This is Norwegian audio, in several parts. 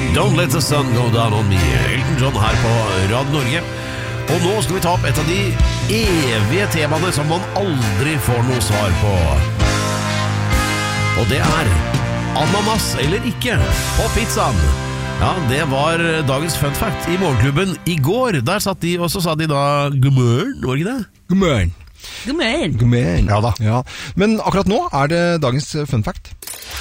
Don't Let The Sun Go Down On Me, Elton John her på Radio Norge. Og nå skal vi ta opp et av de evige temaene som man aldri får noe svar på. Og det er ananas eller ikke på pizzaen. Ja, det var dagens fun fact i morgenklubben i går. Der satt de, og så sa de da god morgen, var det ikke det? God morgen. God morgen. God morgen. Ja da. Ja. Men akkurat nå er det dagens fun fact.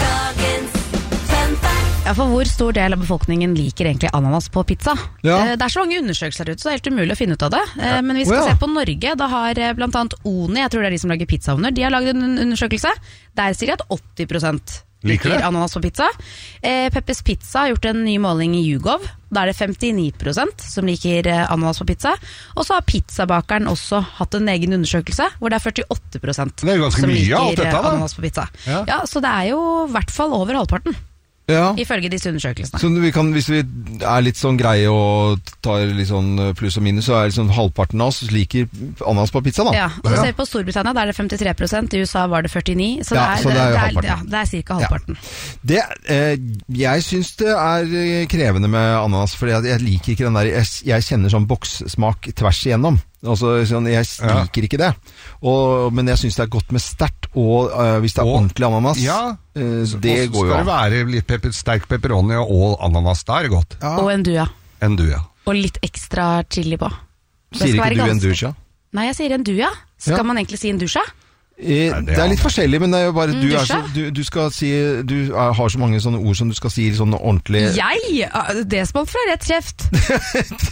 Ja, for hvor stor del av befolkningen liker egentlig ananas på pizza? Ja. Det er så mange undersøkelser der ute, så det er helt umulig å finne ut av det. Men vi skal se på Norge. Da har blant annet Oni, jeg tror det er de som lager pizzaovner, de har laget en undersøkelse. Der sier de at 80% liker ananas på pizza. Peppers Pizza har gjort en ny måling i YouGov. Da er det 59% som liker ananas på pizza. Og så har pizzabakeren også hatt en egen undersøkelse, hvor det er 48% Det er ganske som mye av alt liker dette, da. ananas på pizza. Ja. Ja, så det er jo i hvert fall over halvparten. Ja. Ifølge disse undersøkelsene. Så vi kan, hvis vi er litt sånn greie og tar litt sånn pluss og minus, så er liksom halvparten av oss liker ananas på pizza, da. Ja, og så ser vi på Storbritannia, der er det 53%, i USA var det 49%, så Ja, så det er jo halvparten. Ja, det er cirka halvparten. Jeg synes det er krevende med ananas, fordi jeg liker ikke den der, jeg kjenner sånn bokssmak tvers igjennom. Altså, sånn, jeg liker ikke det. Men jeg synes det er godt med stert, og hvis det er ordentlig ananas, det går jo an. Skal det være litt sterk pepperoni og ananas, da er det godt. Ja. Og endua. Endua. Og litt ekstra chili på. Sier ikke du endusha? Nei, jeg sier endua. Skal man egentlig si endusha? Det er litt forskjellig, men det er jo bare du skal si, du har så mange sånne ord som du skal si sånn ordentlig. Det spalt fra rett kjeft.